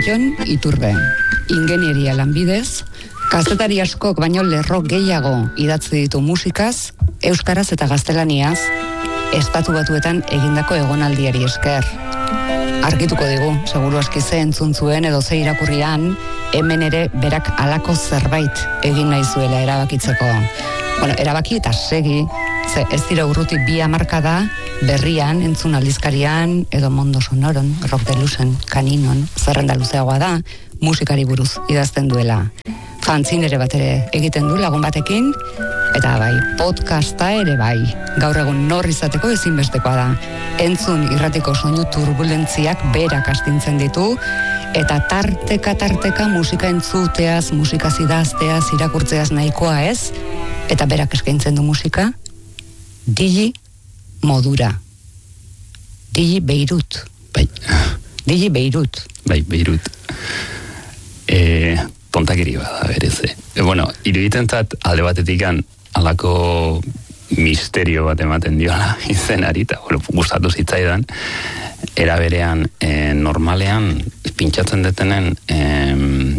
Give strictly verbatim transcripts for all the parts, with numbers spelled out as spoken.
Jon Iturbe. Ingenieria lanbidez, kazetari askok baino lerro gehiago idatzi ditu musikaz, euskaraz eta gaztelaniaz, Estatu Batuetan egindako egonaldiari esker. Argituko digu, seguru aski ze entzun zuen edo ze irakurrian, hemen ere berak halako zerbait egin nahi zuela erabakitzeko. Bueno, erabaki eta segi, ze ez dira urruti bi hamarkada, berrian, entzun aldizkarian, edo Mondo Sonoron, Rock de Luzen, Kaninon, zerrenda luzeagoa da, musikari buruz idazten duela. Fanzin ere bat ere egiten du lagun batekin, eta bai, podcasta ere bai. Gaur egun nor izateko ezinbestekoa da. Entzun irratiko soinu turbulentziak berak astintzen ditu, eta tarteka-tarteka musika entzuteaz, musikaz idazteaz, irakurtzeaz nahikoa ez, eta berak eskaintzen du musika, Digi modura. Digi Beirut. Bai. Digi Beirut. Bai, Beirut. E, tontakiri bada, berez. E, bueno, iruditen zat, alde batetik alako misterio bat ematen diola izenari, eta bueno, gustatu zitzaidan, era berean, e, normalean, pintxatzen detenen, e,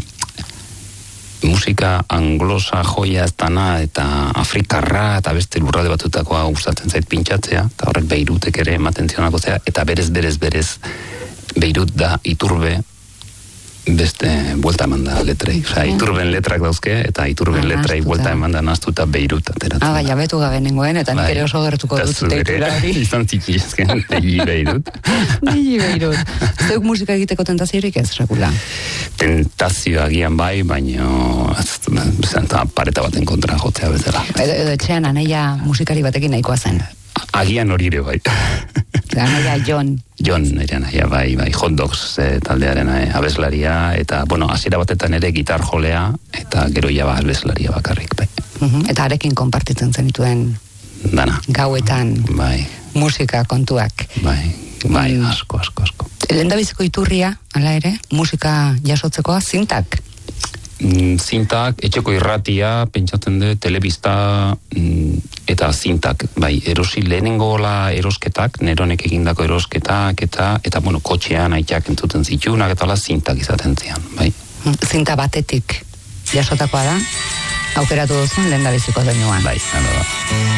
musika anglosa joia ez dana, eta afrikarra, eta beste lurralde batutakoa gustatzen zait pintxatzea, eta horrek Beirutek ere ematen zionako zea, eta berez, berez, berez, Beirut da Iturbe, beste buelta eman da letrei. Osa, Iturben letrak dauzke, eta Iturben letrai buelta eman da naztuta Beirut ateratzen. Ah, bai, jabetu gabe nengoen, eta nik ere oso gertuko dut teitura hori. Izan txiki ezken, Digi Beirut. Digi Beirut. Zeuk musika egiteko tentaziorik ez, Regula? Tentazio agian bai, baino pareta baten kontra jotzea bezala. Edo, edo etxean anaia musikari batekin nahikoa zen. Agian hori ere bai. Anaia Jon. Jon, nire anaia bai, bai, Hot Dogs eh, taldearen eh, abeslaria, eta, bueno, hasiera batetan ere gitar jolea, eta gero ja ba abeslaria bakarrik, bai. Uh-huh. Eta arekin konpartitzen zenituen dana. Gauetan bai. Musika kontuak. Bai, bai, asko, asko, asko. Lehendabiziko iturria, hala ere, musika jasotzekoa, zintak? Mm, zintak, etxeko irratia, pentsatzen dut, telebista mm, eta zintak, bai, erosi lehenengo la erosketak, neronek egindako erosketak, eta, eta bueno, kotxean aitxak entzuten zitunak, eta la zintak izaten zian, bai. Zinta batetik jasotakoa da, aukeratu duzun lehendabiziko doinuan. Bai, hala da.